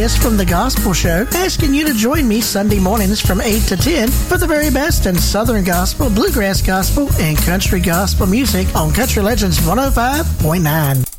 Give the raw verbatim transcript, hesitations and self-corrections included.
Thaddeus from The Gospel Show, asking you to join me Sunday mornings from eight to ten for the very best in Southern Gospel, Bluegrass Gospel, and Country Gospel music on Country Legends one oh five point nine.